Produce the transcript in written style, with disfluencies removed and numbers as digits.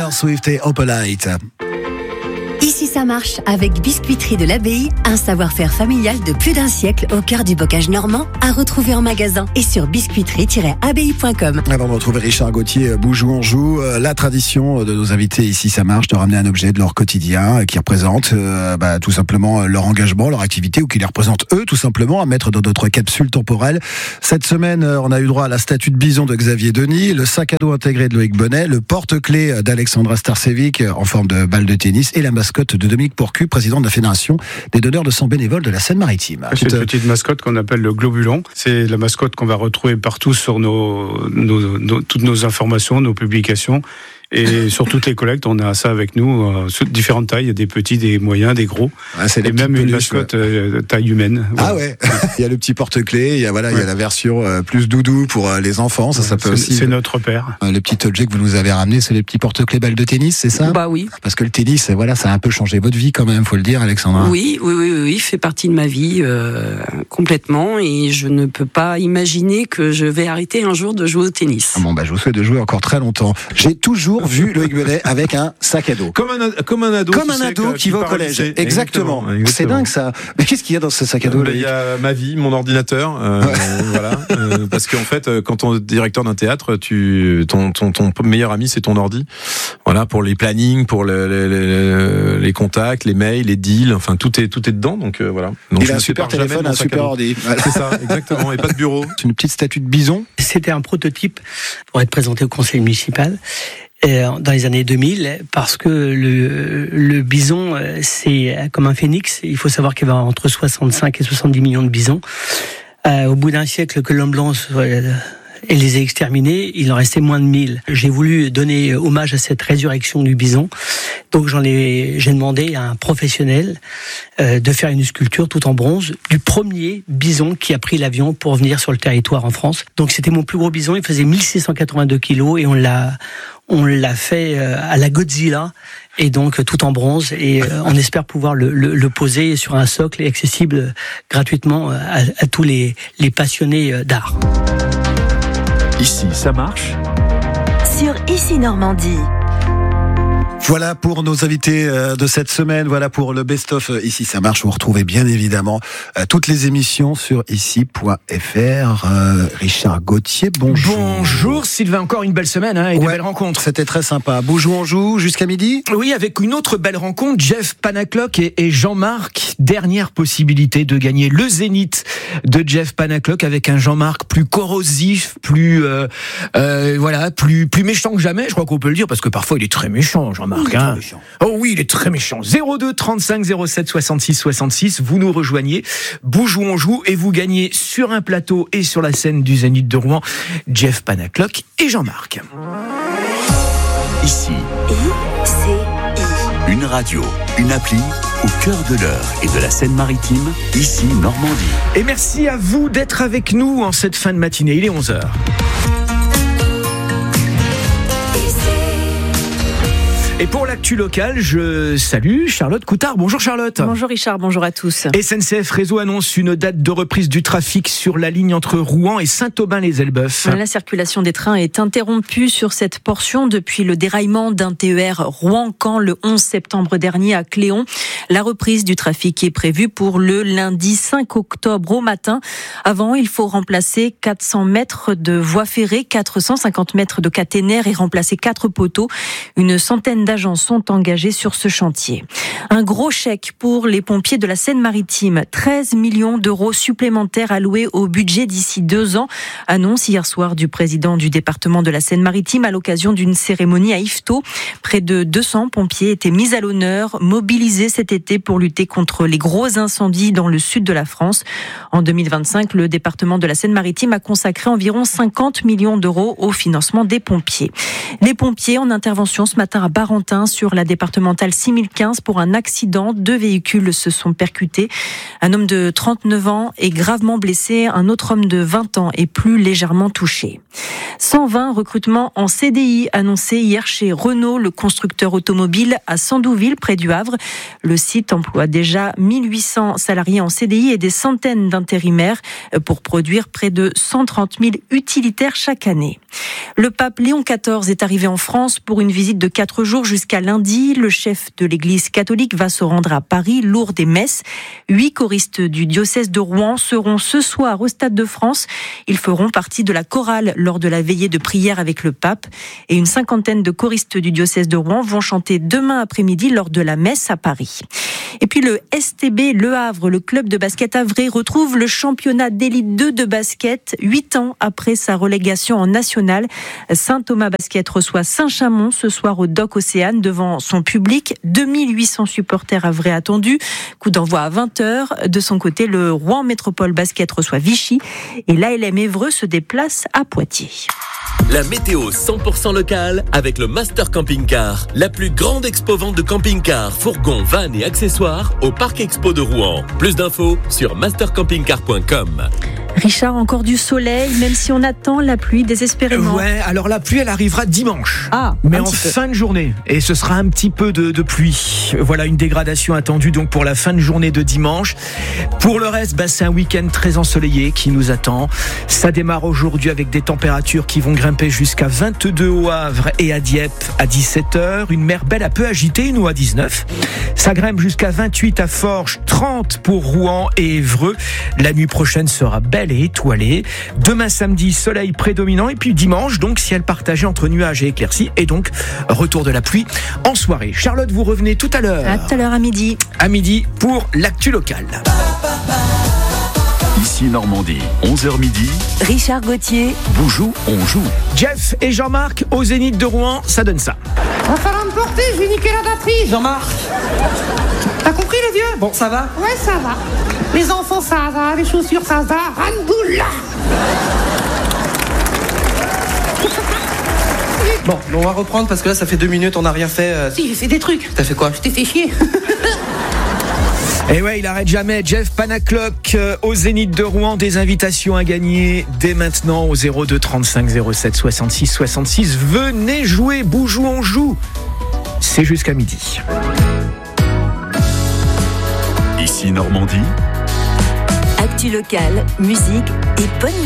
Taylor Swift et Opalite. Ici ça marche avec Biscuiterie de l'Abbaye, un savoir-faire familial de plus d'un siècle au cœur du bocage normand, à retrouver en magasin et sur biscuiterie-abbaye.com. Avant de retrouver Richard Gauthier, Boujou-on-Joue, la tradition de nos invités Ici ça marche de ramener un objet de leur quotidien qui représente tout simplement leur engagement, leur activité ou qui les représente eux tout simplement à mettre dans notre capsule temporelle. Cette semaine, on a eu droit à la statue de bison de Xavier Denis, le sac à dos intégré de Loïc Bonnet, le porte-clés d'Alexandra Starcevic en forme de balle de tennis et la mascotte de Dominique Pourcu, président de la Fédération des donneurs de sang bénévoles de la Seine-Maritime. C'est une petite mascotte qu'on appelle le globulon. C'est la mascotte qu'on va retrouver partout sur toutes nos informations, nos publications. Et sur toutes les collectes, on a ça avec nous, différentes tailles, il y a des petits, des moyens, des gros, et même une mascotte taille humaine. Voilà. Ah ouais, il y a le petit porte-clés, il y a la version plus doudou pour les enfants, ça peut aussi. C'est notre père. Le petit objet que vous nous avez ramené, c'est les petits porte-clés balles de tennis, c'est ça ? Bah oui. Parce que le tennis, ça a un peu changé votre vie quand même, faut le dire, Alexandra. Oui, fait partie de ma vie complètement, et je ne peux pas imaginer que je vais arrêter un jour de jouer au tennis. Bon, je vous souhaite de jouer encore très longtemps. J'ai toujours vu Loïc Bonnet avec un sac à dos. Comme un ado. Comme un ado qui va au collège. Exactement. C'est dingue ça. Mais qu'est-ce qu'il y a dans ce sac à dos? Il y a ma vie, mon ordinateur. Voilà. Parce qu'en fait, quand on est directeur d'un théâtre, ton meilleur ami, c'est ton ordi. Voilà, pour les plannings, pour les contacts, les mails, les deals. Enfin, tout est dedans. Donc voilà. Donc, il a un super téléphone, un super ordi. Voilà. C'est ça, exactement. Et pas de bureau. C'est une petite statue de bison. C'était un prototype pour être présenté au conseil municipal dans les années 2000, parce que le bison, c'est comme un phénix. Il faut savoir qu'il y a entre 65 et 70 millions de bisons. Au bout d'un siècle que l'homme blanc et les a exterminés, il en restait moins de 1000. J'ai voulu donner hommage à cette résurrection du bison. Donc j'ai demandé à un professionnel de faire une sculpture tout en bronze du premier bison qui a pris l'avion pour venir sur le territoire en France. Donc c'était mon plus gros bison, il faisait 1682 kilos et on l'a fait à la Godzilla, et donc tout en bronze, et on espère pouvoir le poser sur un socle et accessible gratuitement à tous les passionnés d'art. Ici, ça marche. Sur Ici Normandie. Voilà pour nos invités de cette semaine. Voilà pour le best-of Ici ça marche. Vous retrouvez bien évidemment toutes les émissions sur ici.fr. Richard Gauthier, bonjour. Bonjour Sylvain, encore une belle semaine et de belles rencontres. C'était très sympa. Boujou-on-Joue jusqu'à midi. Oui, avec une autre belle rencontre, Jeff Panaclock et Jean-Marc. Dernière possibilité de gagner le Zénith de Jeff Panaclock, avec un Jean-Marc plus corrosif, plus méchant que jamais. Je crois qu'on peut le dire, parce que parfois il est très méchant, Jean-Marc. Oh oui, il est très méchant. 02 35 07 66 66. Vous nous rejoignez. Boujou-on-Joue et vous gagnez sur un plateau et sur la scène du Zénith de Rouen Jeff Panaclock et Jean-Marc. Ici. Une radio, une appli au cœur de l'heure et de la Seine-Maritime, ici Normandie. Et merci à vous d'être avec nous en cette fin de matinée. Il est 11h. Et pour l'actu locale, je salue Charlotte Coutard. Bonjour Charlotte. Bonjour Richard, bonjour à tous. SNCF Réseau annonce une date de reprise du trafic sur la ligne entre Rouen et Saint-Aubin-les-Elbeuf. La circulation des trains est interrompue sur cette portion depuis le déraillement d'un TER Rouen-Caen le 11 septembre dernier à Cléon. La reprise du trafic est prévue pour le lundi 5 octobre au matin. Avant, il faut remplacer 400 mètres de voies ferrées, 450 mètres de caténaires et remplacer 4 poteaux. Une centaine d'agents sont engagés sur ce chantier. Un gros chèque pour les pompiers de la Seine-Maritime. 13 millions d'euros supplémentaires alloués au budget d'ici 2 ans. Annonce hier soir du président du département de la Seine-Maritime à l'occasion d'une cérémonie à Yvetot. Près de 200 pompiers étaient mis à l'honneur, mobilisés cet été pour lutter contre les gros incendies dans le sud de la France. En 2025, le département de la Seine-Maritime a consacré environ 50 millions d'euros au financement des pompiers. Les pompiers en intervention ce matin à Baran Saint-Valentin sur la départementale 6015 pour un accident. 2 véhicules se sont percutés. Un homme de 39 ans est gravement blessé. Un autre homme de 20 ans est plus légèrement touché. 120 recrutements en CDI annoncés hier chez Renault, le constructeur automobile à Sandouville, près du Havre. Le site emploie déjà 1800 salariés en CDI et des centaines d'intérimaires pour produire près de 130 000 utilitaires chaque année. Le pape Léon XIV est arrivé en France pour une visite de 4 jours jusqu'à lundi. Le chef de l'Église catholique va se rendre à Paris, Lourdes et Metz. 8 choristes du diocèse de Rouen seront ce soir au Stade de France. Ils feront partie de la chorale lors de la veillée de prière avec le pape. Et une cinquantaine de choristes du diocèse de Rouen vont chanter demain après-midi lors de la messe à Paris. Et puis le STB Le Havre, le club de basket havrais, retrouve le championnat d'élite 2 de basket 8 ans après sa relégation en national. Saint-Thomas Basket reçoit Saint-Chamond ce soir au Dock Océane devant son public. 2800 supporters havrais attendus. Coup d'envoi à 20h. De son côté, le Rouen Métropole Basket reçoit Vichy et l'ALM Évreux se déplace à Poitiers. La météo 100% locale avec le Master Camping Car, la plus grande expo-vente de camping-cars, fourgons, vannes et accessoires au Parc Expo de Rouen. Plus d'infos sur mastercampingcar.com. Richard, encore du soleil, même si on attend la pluie désespérément. Ouais, alors la pluie, elle arrivera dimanche. Mais en fin de journée. Et ce sera un petit peu de pluie. Voilà une dégradation attendue donc pour la fin de journée de dimanche. Pour le reste, c'est un week-end très ensoleillé qui nous attend. Ça démarre aujourd'hui avec des températures qui vont grimper jusqu'à 22 au Havre et à Dieppe à 17h. Une mer belle un peu agitée, nous à 19. Ça grimpe jusqu'à 28 à Forges, 30 pour Rouen et Évreux. La nuit prochaine sera belle et étoilée. Demain samedi, soleil prédominant et puis dimanche, donc ciel partagé entre nuages et éclaircies et donc retour de la pluie en soirée. Charlotte, vous revenez tout à l'heure. À tout à l'heure à midi. À midi pour l'actu locale. Ici Normandie, 11h midi. Richard Gauthier. Boujou, on joue. Jeff et Jean-Marc au Zénith de Rouen, ça donne ça. Va falloir me porter, je vais niquer la batterie, Jean-Marc. T'as compris les vieux? Bon, ça va? Ouais, ça va. Les enfants, ça va. Les chaussures, ça va. Rangoula. Bon, on va reprendre parce que là, ça fait 2 minutes, on n'a rien fait. Si, j'ai fait des trucs. T'as fait quoi? Je t'ai fait chier. Et ouais, il arrête jamais. Jeff Panacloc au Zénith de Rouen. Des invitations à gagner dès maintenant au 02 35 07 66 66. Venez jouer, Boujou, on joue. C'est jusqu'à midi. Ici Normandie. Actu locale, musique et bonne